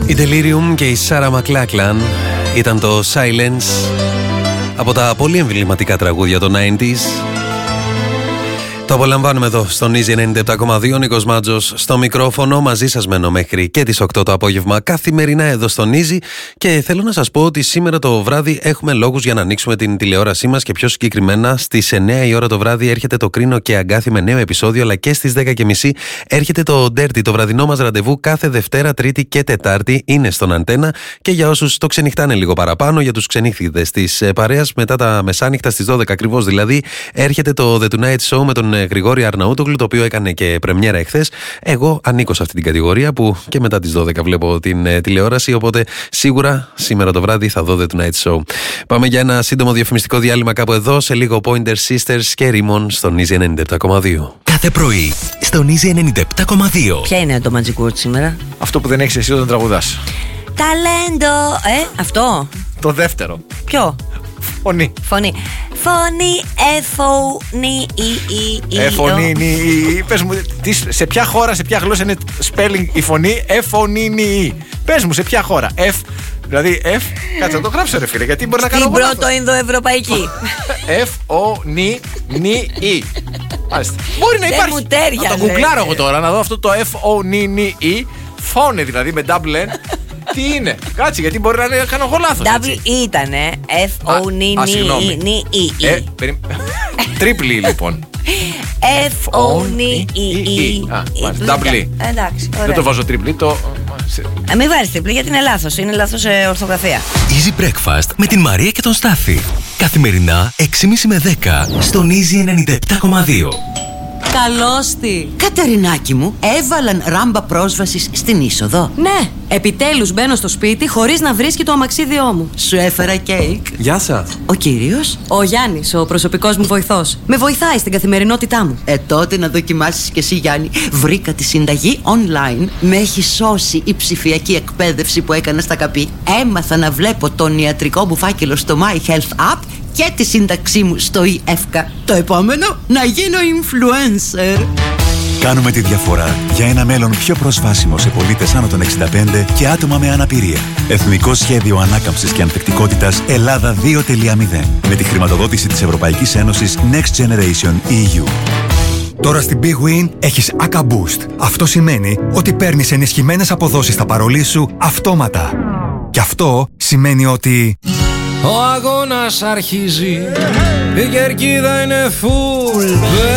Η Delirium και η Sarah McLachlan ήταν το Silence, από τα πολύ εμβληματικά τραγούδια των 90s. Το απολαμβάνουμε εδώ στον Easy 97,2. Νίκος Μάτζος στο μικρόφωνο. Μαζί σας μένω μέχρι και τις 8 το απόγευμα καθημερινά εδώ στον Easy. Και θέλω να σας πω ότι σήμερα το βράδυ έχουμε λόγους για να ανοίξουμε την τηλεόρασή μας. Και πιο συγκεκριμένα στις 9 η ώρα το βράδυ έρχεται το Κρίνο και Αγκάθι με νέο επεισόδιο. Αλλά και στις 10.30 έρχεται το Dirty, το βραδινό μας ραντεβού κάθε Δευτέρα, Τρίτη και Τετάρτη. Είναι στον Αντένα. Και για όσους το ξενυχτάνε λίγο παραπάνω, για τους ξενύχτιδες της παρέας, μετά τα μεσάνυχτα στις 12 ακριβώς δηλαδή, έρχεται το The Tonight Show με τον Γρηγόρη Αρναούτογλου, το οποίο έκανε και πρεμιέρα εχθές. Εγώ ανήκω σε αυτή την κατηγορία που και μετά τις 12 βλέπω την τηλεόραση, οπότε σίγουρα σήμερα το βράδυ θα δω The Tonight Show. Πάμε για ένα σύντομο διαφημιστικό διάλειμμα κάπου εδώ, σε λίγο Pointer Sisters και Rimon στον Easy 97,2. Κάθε πρωί στον Easy 97,2. Ποια είναι το Magic Word σήμερα? Αυτό που δεν έχεις εσύ όταν τραγουδάς. Ταλέντο! Αυτό. Το δεύτερο. Ποιο? Φωνή. Φωνή. Φωνή, εφωνή, Εφωνή, πες μου, σε ποια χώρα, σε ποια γλώσσα είναι spelling η φωνή εφωνή. Πες μου, σε ποια χώρα. Δηλαδή, κάτσε να το γράψω ρε φίλε, γιατί μπορεί να κάνω στην πρώτο Ινδοευρωπαϊκή. Εφωνή. Μπορεί να υπάρχει. μου τέριαζε. Να το γκουγκλάρω εγώ τώρα, να δω αυτό το εφωνή. Φώνε δηλαδή με double N. Τι είναι, κάτσε, γιατί μπορεί να κάνω εγώ λάθος. Double E ήτανε. F-O-N-E-E. Τρίπλη λοιπόν. F-O-N-E-E. Double E. Εντάξει, δεν το βάζω τρίπλη, μην βάλεις τρίπλη γιατί είναι λάθος. Είναι λάθος ορθογραφία. Easy Breakfast με την Μαρία και τον Στάφη. Καθημερινά 6.30 με 10 στον Easy 97,2. Καλώς τη! Κατερινάκι μου, έβαλαν ράμπα πρόσβασης στην είσοδο. Ναι, επιτέλους μπαίνω στο σπίτι χωρίς να βρίσκει το αμαξίδιό μου. Σου έφερα κέικ. Γεια σας. Ο κύριος? Ο Γιάννης, ο προσωπικός μου βοηθός. Με βοηθάει στην καθημερινότητά μου. Τότε να δοκιμάσεις κι εσύ, Γιάννη. Βρήκα τη συνταγή online. Με έχει σώσει η ψηφιακή εκπαίδευση που έκανα στα ΚΑΠΗ. Έμαθα να βλέπω τον ιατρικό μου φάκελο στο My Health App και τη σύνταξή μου στο eFka. Το επόμενο, να γίνω influencer. Κάνουμε τη διαφορά για ένα μέλλον πιο προσβάσιμο σε πολίτες άνω των 65 και άτομα με αναπηρία. Εθνικό Σχέδιο Ανάκαμψης και Ανθεκτικότητας Ελλάδα 2.0. Με τη χρηματοδότηση της Ευρωπαϊκής Ένωσης Next Generation EU. Τώρα στην Big Win έχεις ACA Boost. Αυτό σημαίνει ότι παίρνεις ενισχυμένες αποδόσεις στα παρολί σου αυτόματα. Και αυτό σημαίνει ότι... Ο αγώνας αρχίζει, η κερκίδα είναι full.